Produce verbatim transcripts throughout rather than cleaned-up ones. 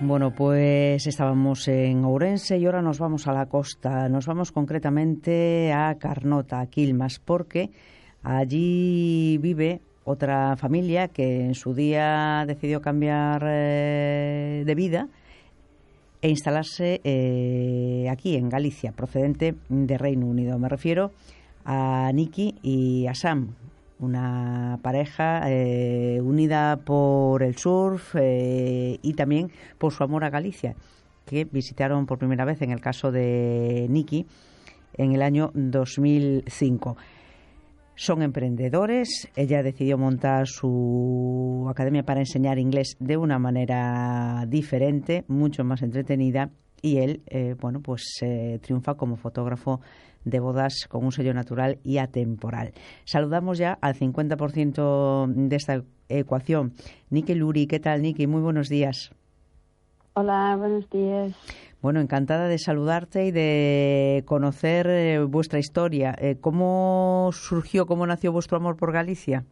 Bueno, pues estábamos en Ourense y ahora nos vamos a la costa. Nos vamos concretamente a Carnota, a Quilmas, porque allí vive otra familia que en su día decidió cambiar eh, de vida e instalarse eh, aquí en Galicia, procedente de Reino Unido. Me refiero a Niki y a Sam, una pareja eh, unida por el surf eh, y también por su amor a Galicia, que visitaron por primera vez, en el caso de Niki, en el año dos mil cinco. Son emprendedores. Ella decidió montar su academia para enseñar inglés de una manera diferente, mucho más entretenida, y él, eh, bueno, pues eh, triunfa como fotógrafo de bodas con un sello natural y atemporal. Saludamos ya al cincuenta por ciento de esta ecuación. Niki Luri, ¿qué tal, Niki? Muy buenos días. Hola, buenos días. Bueno, encantada de saludarte y de conocer eh, vuestra historia. Eh, ¿Cómo surgió, cómo nació vuestro amor por Galicia?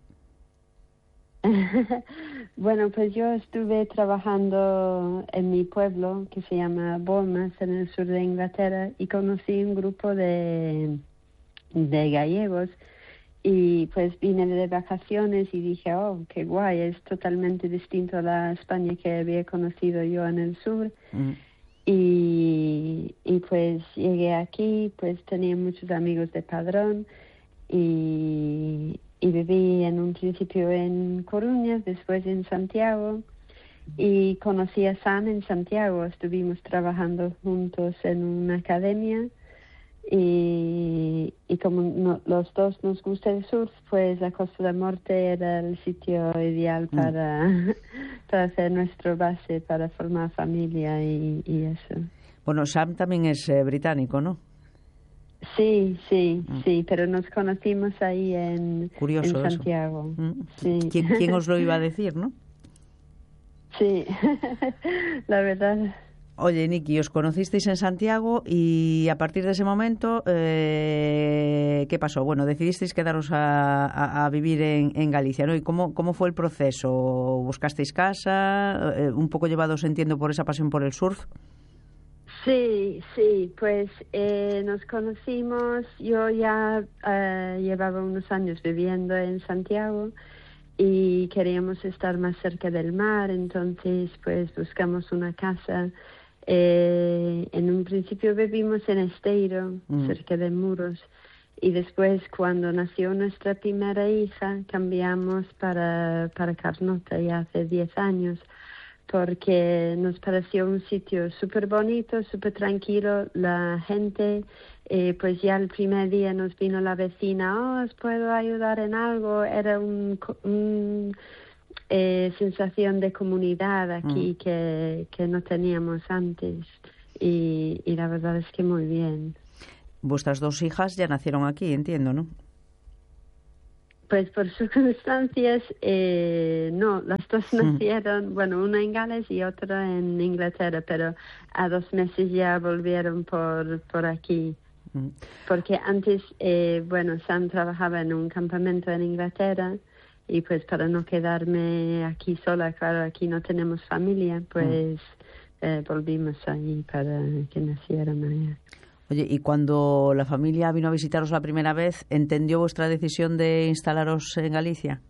Bueno, pues yo estuve trabajando en mi pueblo, que se llama Bournemouth, en el sur de Inglaterra, y conocí un grupo de, de gallegos. Y pues vine de vacaciones y dije, oh, qué guay, es totalmente distinto a la España que había conocido yo en el sur. Mm. Y, y pues llegué aquí, pues tenía muchos amigos de padrón y, y viví en un principio en Coruña, después en Santiago, y conocí a Sam en Santiago. Estuvimos trabajando juntos en una academia y, y como no, los dos nos gusta el surf, pues la Costa de Morte era el sitio ideal para, mm. para hacer nuestra base, para formar familia y, y eso. Bueno, Sam también es eh, británico, ¿no? Sí, sí, mm. sí, pero nos conocimos ahí en, Curioso en Santiago. Mm. Sí. ¿Quién, ¿Quién os lo iba a decir, no? Sí, la verdad. Oye, Niki, os conocisteis en Santiago y a partir de ese momento, eh, ¿qué pasó? Bueno, decidisteis quedaros a, a, a vivir en, en Galicia, ¿no? ¿Y cómo, cómo fue el proceso? ¿Buscasteis casa? Eh, ¿Un poco llevados, entiendo, por esa pasión por el surf? Sí, sí, pues eh, nos conocimos. Yo ya uh, llevaba unos años viviendo en Santiago y queríamos estar más cerca del mar, entonces pues buscamos una casa. Eh, en un principio vivimos en Esteiro, mm. cerca de Muros, y después cuando nació nuestra primera hija cambiamos para, para Carnota ya hace diez años, porque nos pareció un sitio súper bonito, súper tranquilo. La gente, eh, pues ya el primer día nos vino la vecina, oh, ¿os puedo ayudar en algo? Era un... un Eh, sensación de comunidad aquí mm. que, que no teníamos antes y, y la verdad es que muy bien. Vuestras dos hijas ya nacieron aquí, entiendo, ¿no? Pues por circunstancias, eh, no, las dos mm. nacieron, bueno, una en Gales y otra en Inglaterra, pero a dos meses ya volvieron por, por aquí. Mm. Porque antes, eh, bueno, Sam trabajaba en un campamento en Inglaterra. Y pues para no quedarme aquí sola, claro, aquí no tenemos familia, pues mm. eh, volvimos allí para que naciera María. Oye, y cuando la familia vino a visitaros la primera vez, ¿entendió vuestra decisión de instalaros en Galicia?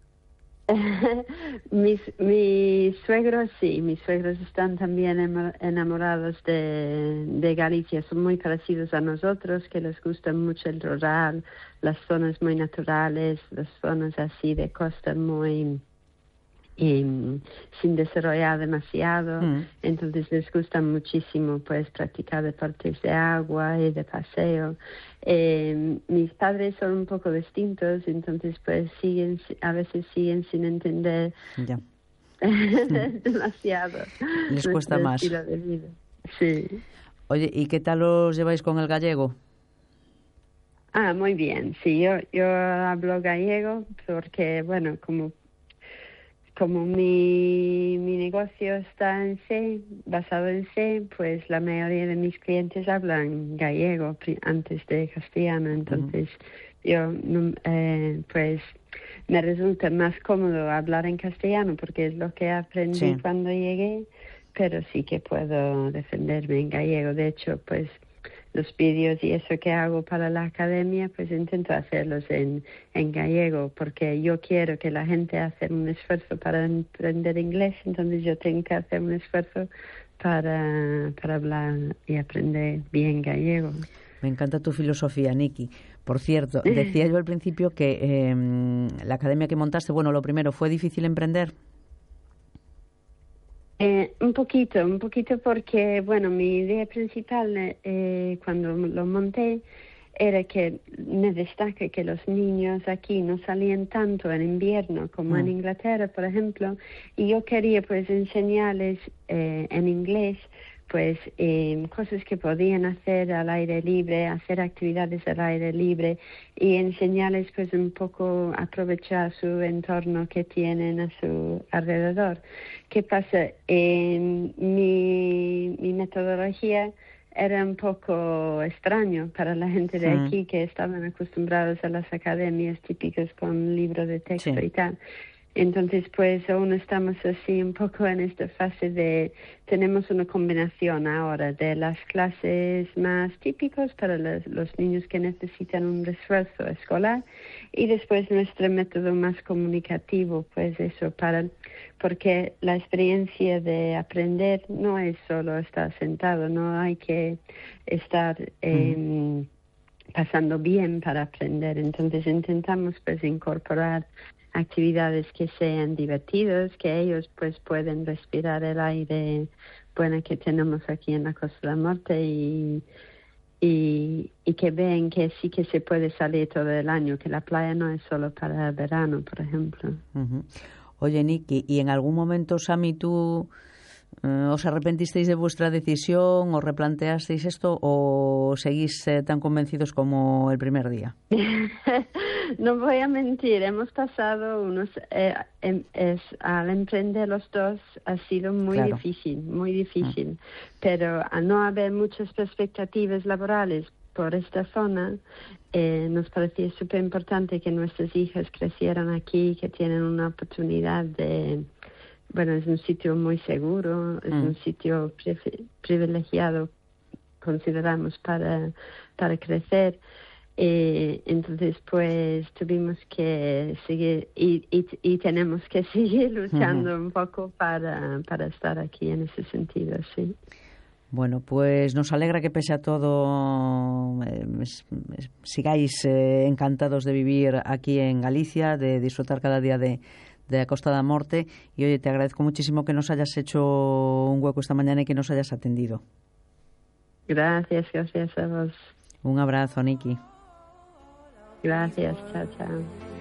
mis, mis suegros, sí, mis suegros están también enamorados de, de Galicia, son muy parecidos a nosotros, que les gusta mucho el rural, las zonas muy naturales, las zonas así de costa muy y, sin desarrollar demasiado, mm. entonces les gusta muchísimo pues practicar deportes de agua y de paseo. Eh, mis padres son un poco distintos, entonces pues siguen, a veces siguen sin entender ya. demasiado. Les cuesta más. De vida. Sí. Oye, ¿y qué tal os lleváis con el gallego? Ah, muy bien, sí, yo, yo hablo gallego porque, bueno, como Como mi, mi negocio está en C, basado en C, pues la mayoría de mis clientes hablan gallego antes de castellano. Entonces, uh-huh. yo eh, pues me resulta más cómodo hablar en castellano porque es lo que aprendí sí. cuando llegué. pero sí que puedo defenderme en gallego. De hecho, pues los vídeos y eso que hago para la academia, pues intento hacerlos en, en gallego, porque yo quiero que la gente haga un esfuerzo para aprender inglés, entonces yo tengo que hacer un esfuerzo para, para hablar y aprender bien gallego. Me encanta tu filosofía, Niki. Por cierto, decía yo al principio que eh, la academia que montaste, bueno, lo primero, ¿fue difícil emprender? Eh, un poquito, un poquito porque, bueno, mi idea principal eh, cuando lo monté era que me destaque que los niños aquí no salían tanto en invierno como mm. en Inglaterra, por ejemplo, y yo quería pues enseñarles eh, en inglés pues eh, cosas que podían hacer al aire libre, hacer actividades al aire libre y enseñarles pues un poco aprovechar su entorno que tienen a su alrededor. ¿Qué pasa? Eh, mi, mi metodología era un poco extraño para la gente de sí. aquí que estaban acostumbrados a las academias típicas con libros de texto sí. y tal. Entonces, pues aún estamos así un poco en esta fase de, tenemos una combinación ahora de las clases más típicas para los, los niños que necesitan un refuerzo escolar y después nuestro método más comunicativo, pues eso, para porque la experiencia de aprender no es solo estar sentado, no hay que estar eh, mm. pasando bien para aprender. Entonces intentamos pues incorporar actividades que sean divertidas, que ellos pues pueden respirar el aire bueno que tenemos aquí en la Costa de la Muerte y, y, y que vean que sí que se puede salir todo el año, que la playa no es solo para el verano, por ejemplo. Uh-huh. Oye, Niki, ¿y en algún momento, Sami, tú eh, os arrepentisteis de vuestra decisión o replanteasteis esto o seguís eh, tan convencidos como el primer día? No voy a mentir, hemos pasado unos... Eh, em, es, al emprender los dos ha sido muy claro. difícil, muy difícil. Mm. Pero al no haber muchas expectativas laborales por esta zona, eh, nos parecía súper importante que nuestras hijas crecieran aquí, que tienen una oportunidad de... Bueno, es un sitio muy seguro, es mm. un sitio pri- privilegiado, consideramos, para, para crecer. Eh, entonces, pues tuvimos que seguir y, y, y tenemos que seguir luchando uh-huh. un poco para, para estar aquí en ese sentido, sí. Bueno, pues nos alegra que pese a todo eh, es, es, sigáis eh, encantados de vivir aquí en Galicia, de disfrutar cada día de, de la Costa da Morte. Y oye, te agradezco muchísimo que nos hayas hecho un hueco esta mañana y que nos hayas atendido. Gracias, gracias a vos. Un abrazo, Niki. Gracias, chao, chao.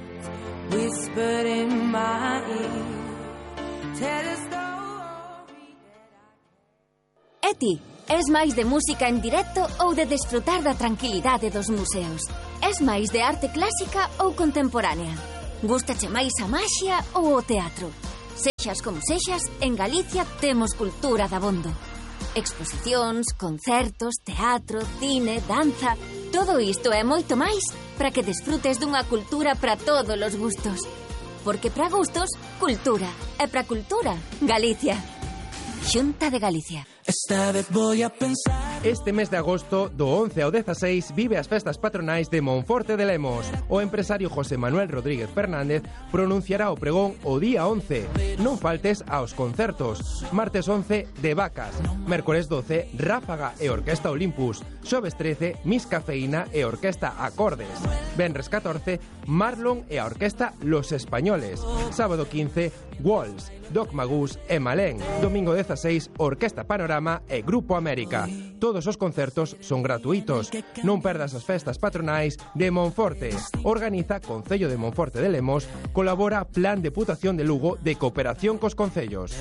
E ti, es máis de música en directo ou de desfrutar da tranquilidade dos museos? Es máis de arte clásica ou contemporánea? Gústache máis a maxia ou o teatro? Sexas como sexas, en Galicia temos cultura dabondo. Exposicións, concertos, teatro, cine, danza... Todo isto e moito máis para que desfrutes dunha cultura para todos os gustos. Porque para gustos, cultura. E para cultura, Galicia. Xunta de Galicia. Esta vez voy a pensar. Este mes de agosto, do once ao dezaseis, vive as festas patronais de Monforte de Lemos. O empresario José Manuel Rodríguez Fernández pronunciará o pregón o día once. Non faltes aos concertos. Martes once, de Vacas. Mércores doce, Ráfaga e Orquesta Olympus. Xoves trece, Miss Cafeína e Orquesta Acordes. Venres catorce, Marlon e a Orquesta Los Españoles. Sábado quince, Walls, Doc Magus e Malén. Domingo dezaseis, Orquesta Panorama e Grupo América. Todos os concertos son gratuitos. Non perdas as festas patronais de Monforte. Organiza Concello de Monforte de Lemos. Colabora Plan Deputación de Lugo de Cooperación cos Concellos.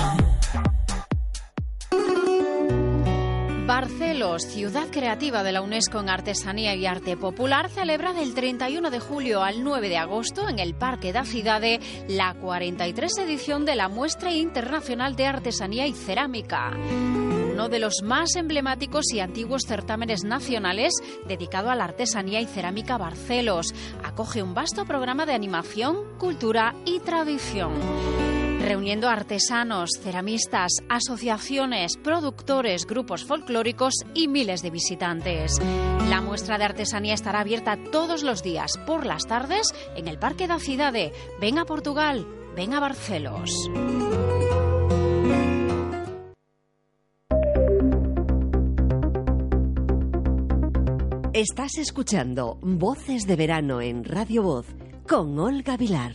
Barcelos, ciudad creativa de la UNESCO en artesanía y arte popular, celebra del treinta y uno de julio al nueve de agosto en el Parque da Cidade la cuarenta y tres edición de la Muestra Internacional de Artesanía y Cerámica. Uno de los más emblemáticos y antiguos certámenes nacionales dedicado a la artesanía y cerámica Barcelos. Acoge un vasto programa de animación, cultura y tradición. reuniendo artesanos, ceramistas, asociaciones, productores, grupos folclóricos y miles de visitantes. La muestra de artesanía estará abierta todos los días por las tardes en el Parque da Cidade. Ven a Portugal, ven a Barcelos. Estás escuchando Voces de Verano en Radio Voz con Olga Vilar.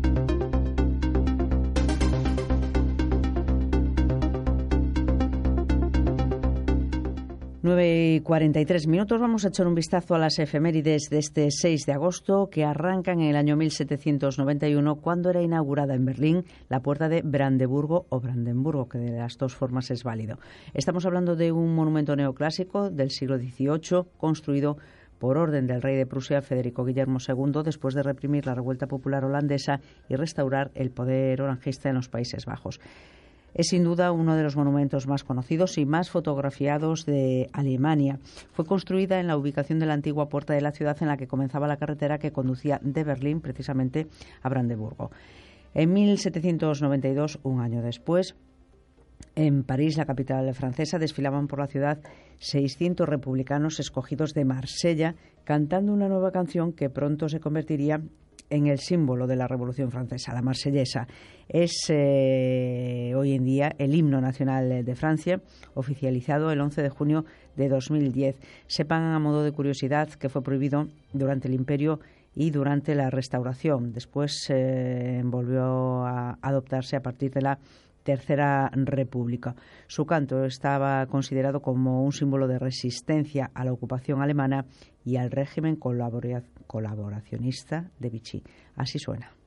nueve y cuarenta y tres minutos. Vamos a echar un vistazo a las efemérides de este seis de agosto, que arrancan en el año mil setecientos noventa y uno, cuando era inaugurada en Berlín la puerta de Brandeburgo o Brandenburgo, que de las dos formas es válido. Estamos hablando de un monumento neoclásico del siglo dieciocho, construido por orden del rey de Prusia, Federico Guillermo segundo, después de reprimir la revuelta popular holandesa y restaurar el poder orangista en los Países Bajos. Es sin duda uno de los monumentos más conocidos y más fotografiados de Alemania. Fue construida en la ubicación de la antigua puerta de la ciudad, en la que comenzaba la carretera que conducía de Berlín precisamente a Brandeburgo. En mil setecientos noventa y dos, un año después, en París, la capital francesa, desfilaban por la ciudad seiscientos republicanos escogidos de Marsella, cantando una nueva canción que pronto se convertiría en el símbolo de la Revolución Francesa, la marsellesa. Es eh, hoy en día el himno nacional de Francia, oficializado el once de junio de dos mil diez. Sepan, a modo de curiosidad, que fue prohibido durante el Imperio y durante la Restauración. Después eh, volvió a adoptarse a partir de la Tercera República. Su canto estaba considerado como un símbolo de resistencia a la ocupación alemana y al régimen colabora- colaboracionista de Vichy. Así suena.